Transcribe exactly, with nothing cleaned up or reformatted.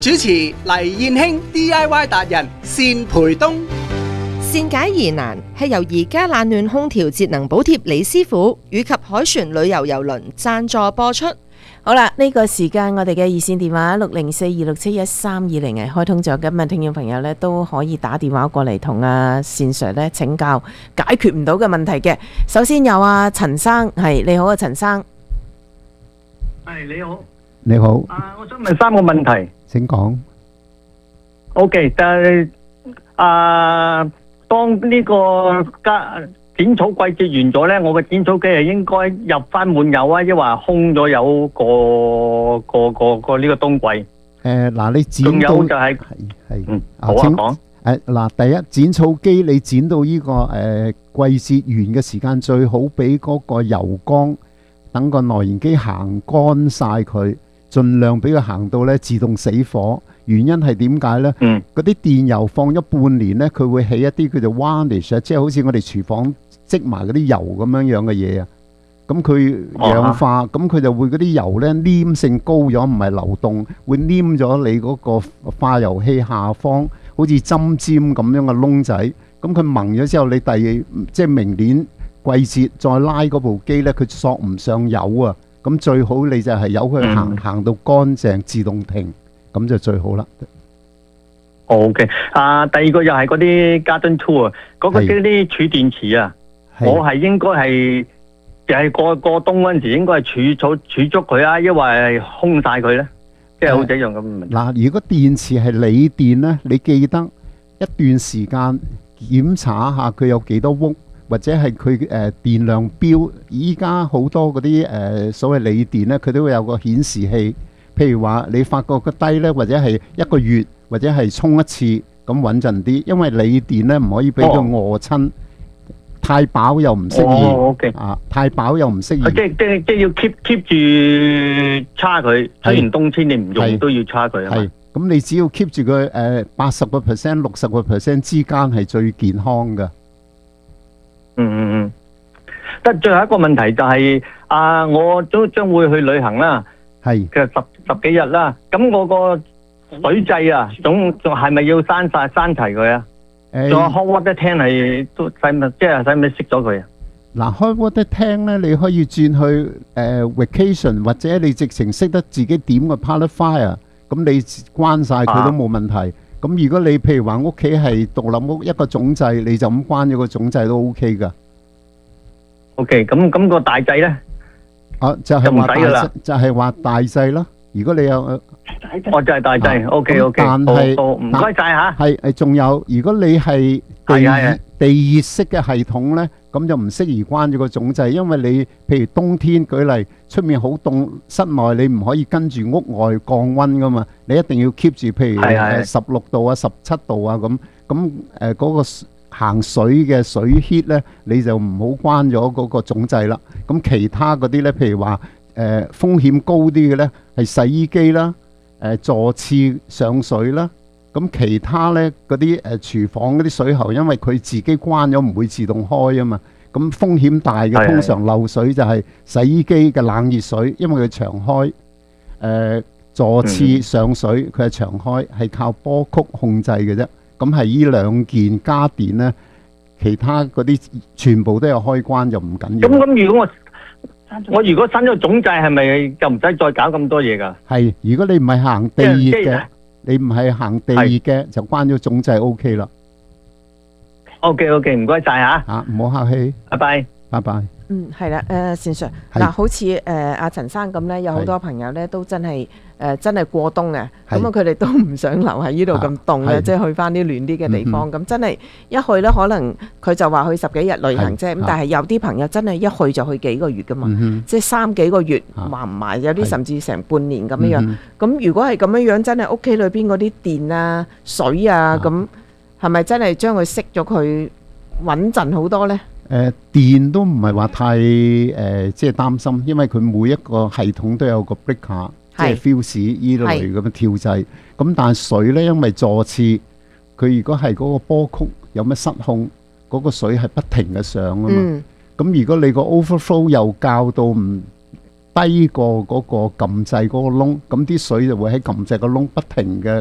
主持黎燕卿 D I Y 達人單培東， 善解疑難係由而家冷暖空調節能補貼李師傅以及海船旅遊郵輪贊助播出。 好啦，呢、這個時間我哋嘅熱線電話六零四二六七一三二零係開通咗，今日聽眾朋友呢都可以打電話過嚟同阿善 Sir 咧請教解決唔到嘅問題嘅。首先有阿、啊、陳生，係你好啊，陳生。 係你好， 你好。 啊，我想問三個問題。 請講。 OK，就係啊，當呢個加剪草季節完咗咧，我嘅剪草機係應該入翻滿油啊，抑或空咗油個個個個呢個冬季？ 誒嗱，你剪到仲有就係係係嗯，好啊，講誒嗱，第一剪草機你剪到呢個誒季節完嘅時間，最好俾嗰個油缸等個內燃機行乾晒佢。盡量俾佢行到咧自動死火，原因係點解呢？ 嗯， 嗰啲電油放咗半年呢，佢會起一啲叫做 varnish 啊，即係好似我哋廚房積埋嗰啲油咁樣樣嘅嘢啊。咁佢氧化，咁佢就會嗰啲油呢黏性高咗，唔係流動，會黏咗你嗰個化油器下方，好似針尖咁樣嘅窿仔。咁佢掹咗之後，你第即係明年季節再拉嗰部機呢，佢索唔上油啊。咁最好你就係由佢行行到乾淨自動停，咁就最好啦。 OK，啊，第二個又係嗰啲 garden tool 啊，嗰個嗰啲儲電池啊，我係應該係就係過過冬嗰陣時應該係儲儲儲足佢啊，抑或係空晒佢咧？即係好似一樣咁。 嗱，如果電池係鋰電咧，你記得一段時間檢查下佢有幾多伏。或者係佢誒電量標，依家好多嗰啲誒所謂鋰電咧，佢都會有個顯示器。譬如話你發覺個低咧，或者係一個月，或者係充一次咁穩陣啲。因為鋰電咧唔可以俾佢餓親，哦、太飽又唔適宜。 哦 okay、 啊，太飽又唔適宜。 即即即要 keep keep 住叉佢，雖然冬天你唔用都要叉佢啊。 係，咁你只要 keep 住佢誒八十個 percent、六十個 percent 之間係最健康㗎。 嗯嗯嗯，得最後一個問題就係、是、啊，我都將會去旅行啦， 係其實十十幾日啦，咁我個水掣啊，總仲係咪要閂晒閂齊佢啊？仲、欸、有 hot water tank 係都使咪即係使咪熄咗佢啊？ 嗱 hot water tank 咧，你可以轉去誒、呃、vacation， 或者你直情識得自己點個 pallet fire， 咁你關晒佢都冇問題。啊咁如果你譬如話屋企係獨立屋一個總掣，你就咁關咗個總掣都 O K 噶。 O K， 咁咁個大掣咧？ 啊，就係話大就係話大掣咯。如果你有， 我就係大掣。O K O K， 但係唔該晒吓。 係係，仲有如果你係地熱地熱式嘅系統咧，咁就唔適宜關咗個總掣，因為你譬如冬天舉例，出面好凍，室內你唔可以跟住屋外降溫噶嘛，你一定要 keep 住，譬如誒十六度啊、十七度啊咁，咁誒嗰個行水嘅水 heat 咧，你就唔好關咗嗰個總掣啦。咁其他嗰啲咧，譬如話誒風險高啲嘅咧，係洗衣機啦、誒坐廁上水啦。咁其他呢嗰啲誒廚房嗰啲水喉，因為佢自己關咗唔會自動開啊嘛，咁風險大嘅通常漏水就係洗衣機嘅冷熱水，因為佢長開。誒、呃、坐廁上水佢係長開，係靠波曲控制嘅啫。咁係呢兩件家電呢，其他嗰啲全部都有開關就唔緊要。 咁咁如果我我如果閂咗總掣，係咪就唔使再搞咁多嘢㗎？ 係，如果你唔係行地熱嘅。你唔係行地熱嘅就關咗總掣 O K 啦。 O K O K， 唔該晒吓。 啊，唔好客氣。 拜拜。 拜拜。 嗯，係啦，誒、呃，善 Sir，嗱，好似誒阿陳生咁咧，有好多朋友咧都真係誒、呃、真係過冬嘅，咁啊佢哋都唔想留喺呢度咁凍嘅，即係去翻啲暖啲嘅地方。咁、嗯、真係一去咧，可能佢就話去十幾日旅行啫。咁但係有啲朋友真係一去就去幾個月噶嘛，嗯、即係三幾個月話唔埋，有啲甚至成半年咁樣樣。咁、嗯、如果係咁樣樣，真係屋企裏邊嗰啲電啊、水啊，咁係咪真係將佢熄咗佢穩陣好多咧？ 誒、呃、電都唔係話太誒、呃，即係擔心，因為佢每一個系統都有個 breaker，即係 fuse 依類咁嘅跳掣。咁但係水呢，因為坐廁，佢如果係嗰個波曲有乜失控，嗰、那個水係不停嘅上啊嘛。咁、嗯、如果你個 overflow 又校到唔低過嗰個撳掣嗰個窿，咁啲水就會喺撳掣個窿不停嘅